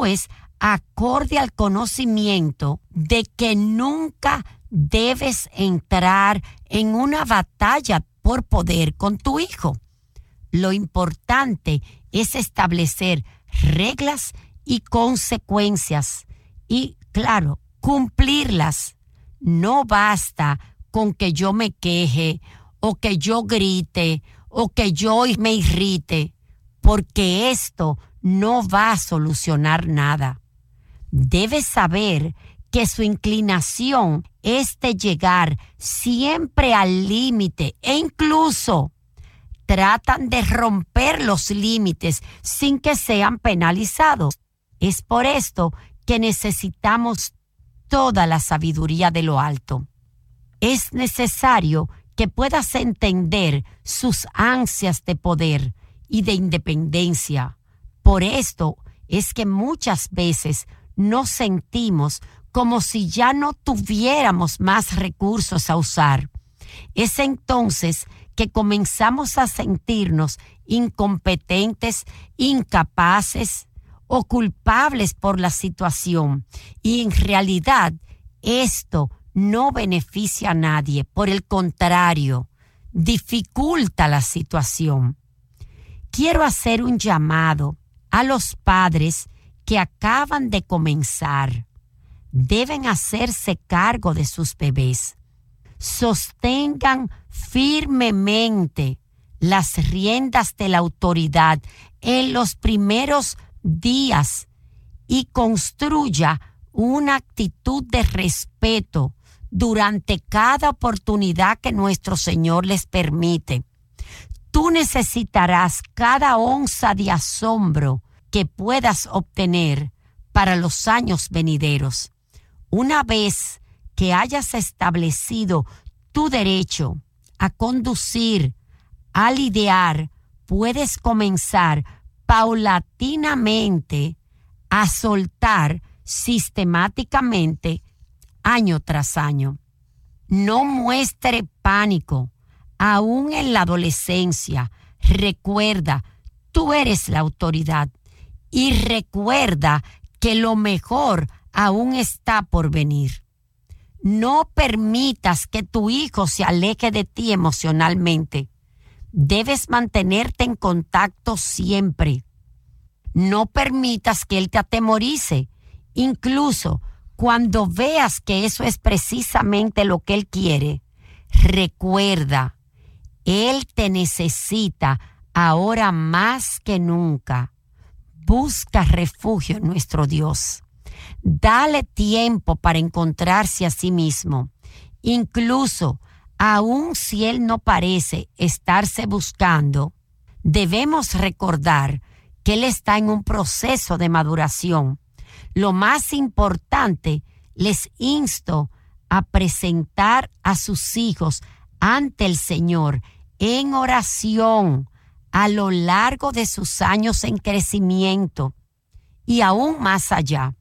actúes acorde al conocimiento de que nunca debes entrar en una batalla por poder con tu hijo. Lo importante es establecer reglas y consecuencias y, claro, cumplirlas. No basta con que yo me queje o que yo grite o que yo me irrite, porque esto no va a solucionar nada. Debes saber que su inclinación es de llegar siempre al límite e incluso tratan de romper los límites sin que sean penalizados. Es por esto que necesitamos toda la sabiduría de lo alto. Es necesario que puedas entender sus ansias de poder y de independencia. Por esto es que muchas veces nos sentimos como si ya no tuviéramos más recursos a usar. Es entonces que comenzamos a sentirnos incompetentes, incapaces o culpables por la situación. Y en realidad esto no beneficia a nadie. Por el contrario, dificulta la situación. Quiero hacer un llamado a los padres que acaban de comenzar. Deben hacerse cargo de sus bebés. Sostengan firmemente las riendas de la autoridad en los primeros días y construya una actitud de respeto durante cada oportunidad que nuestro Señor les permite. Tú necesitarás cada onza de asombro que puedas obtener para los años venideros. Una vez que hayas establecido tu derecho a conducir, a lidiar, puedes comenzar paulatinamente a soltar sistemáticamente año tras año. No muestre pánico, aún en la adolescencia. Recuerda, tú eres la autoridad y recuerda que lo mejor aún está por venir. No permitas que tu hijo se aleje de ti emocionalmente. Debes mantenerte en contacto siempre. No permitas que él te atemorice, incluso cuando veas que eso es precisamente lo que él quiere. Recuerda, él te necesita ahora más que nunca. Busca refugio en nuestro Dios. Dale tiempo para encontrarse a sí mismo. Incluso, aun si él no parece estarse buscando, debemos recordar que él está en un proceso de maduración. Lo más importante, les insto a presentar a sus hijos ante el Señor en oración a lo largo de sus años en crecimiento y aún más allá.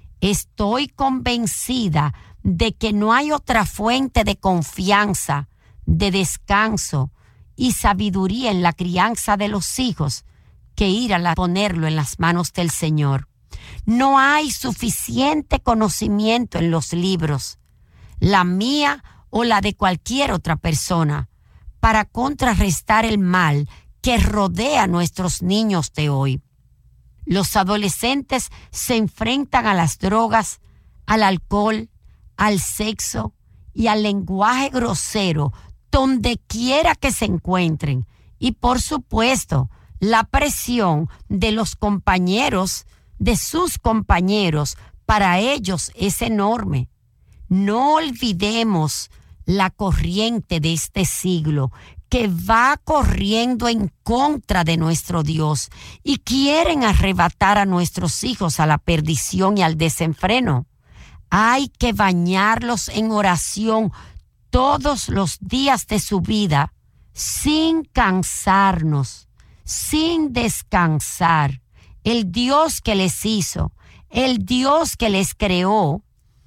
Estoy convencida de que no hay otra fuente de confianza, de descanso y sabiduría en la crianza de los hijos que ir a ponerlo en las manos del Señor. No hay suficiente conocimiento en los libros, la mía o la de cualquier otra persona, para contrarrestar el mal que rodea a nuestros niños de hoy. Los adolescentes se enfrentan a las drogas, al alcohol, al sexo y al lenguaje grosero donde quiera que se encuentren. Y por supuesto, la presión de los compañeros, de sus compañeros, para ellos es enorme. No olvidemos la corriente de este siglo que va corriendo en contra de nuestro Dios y quieren arrebatar a nuestros hijos a la perdición y al desenfreno. Hay que bañarlos en oración todos los días de su vida, sin cansarnos, sin descansar. El Dios que les hizo, el Dios que les creó,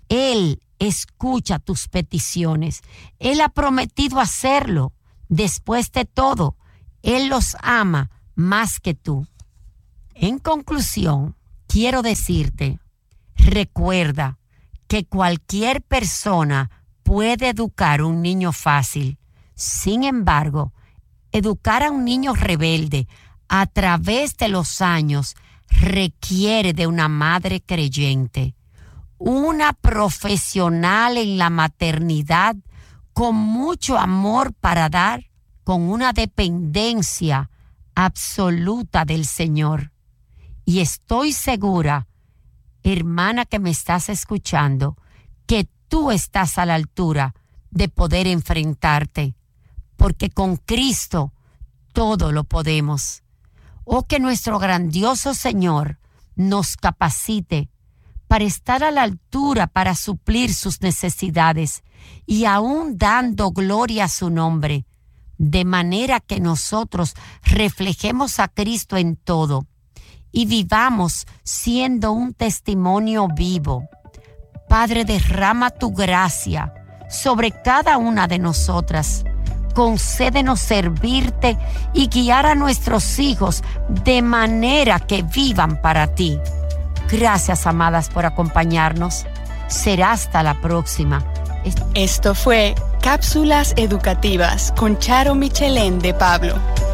Él escucha tus peticiones. Él ha prometido hacerlo. Después de todo, Él los ama más que tú. En conclusión, quiero decirte, recuerda que cualquier persona puede educar a un niño fácil. Sin embargo, educar a un niño rebelde a través de los años requiere de una madre creyente, una profesional en la maternidad con mucho amor para dar, con una dependencia absoluta del Señor. Y estoy segura, hermana que me estás escuchando, que tú estás a la altura de poder enfrentarte, porque con Cristo todo lo podemos. Oh, que nuestro grandioso Señor nos capacite para estar a la altura, para suplir sus necesidades y aún dando gloria a su nombre, de manera que nosotros reflejemos a Cristo en todo y vivamos siendo un testimonio vivo. Padre, derrama tu gracia sobre cada una de nosotras. Concédenos servirte y guiar a nuestros hijos de manera que vivan para ti. Gracias, amadas, por acompañarnos. Será hasta la próxima. Esto fue Cápsulas Educativas con Charo Michelén de Pablo.